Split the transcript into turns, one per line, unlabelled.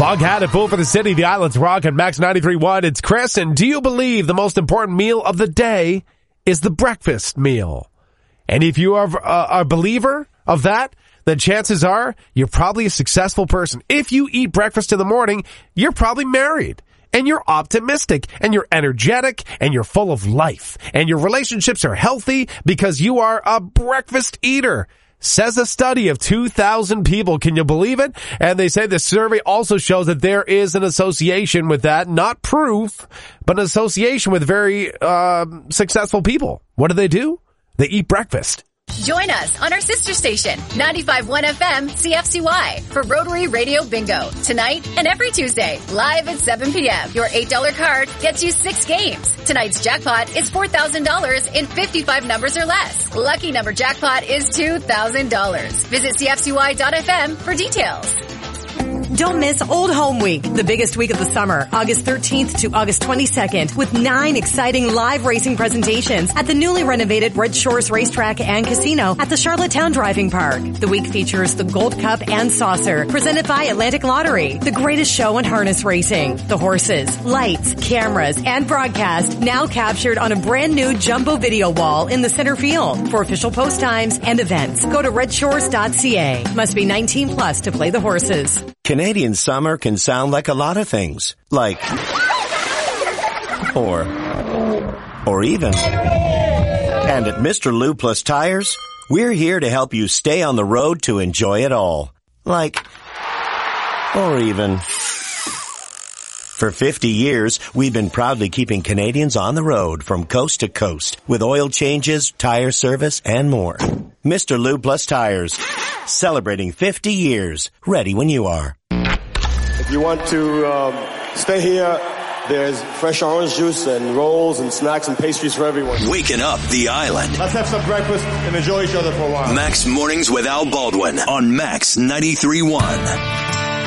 Foghat at full for the city. The Island's Rock and Max 93.1. It's Chris. And do you believe the most important meal of the day is the breakfast meal? And if you are a believer of that, then chances are you're probably a successful person. If you eat breakfast in the morning, you're probably married. And you're optimistic, and you're energetic, and you're full of life. And your relationships are healthy because you are a breakfast eater. Says a study of 2,000 people. Can you believe it? And they say the survey also shows that there is an association with that. Not proof, but an association with very successful people. What do? They eat breakfast.
Join us on our sister station, 95.1 FM CFCY, for Rotary Radio Bingo, tonight and every Tuesday, live at 7 p.m. Your $8 card gets you 6 games. Tonight's jackpot is $4,000 in 55 numbers or less. Lucky number jackpot is $2,000. Visit CFCY.FM for details.
Don't miss Old Home Week, the biggest week of the summer, August 13th to August 22nd, with 9 exciting live racing presentations at the newly renovated Red Shores Racetrack and Casino at the Charlottetown Driving Park. The week features the Gold Cup and Saucer, presented by Atlantic Lottery, the greatest show in harness racing, the horses, lights, cameras, and broadcast, now captured on a brand new jumbo video wall in the center field. For official post times and events, go to redshores.ca. Must be 19 plus to play the horses.
Canadian summer can sound like a lot of things, like, or even. And at Mr. Lube Plus Tires, we're here to help you stay on the road to enjoy it all, like, or even. For 50 years, we've been proudly keeping Canadians on the road from coast to coast with oil changes, tire service, and more. Mr. Lube Plus Tires, celebrating 50 years, ready when you are.
If you want to stay here, there's fresh orange juice and rolls and snacks and pastries for everyone.
Waking up the island.
Let's have some breakfast and enjoy each other for a while.
Max Mornings with Al Baldwin on Max 93.1.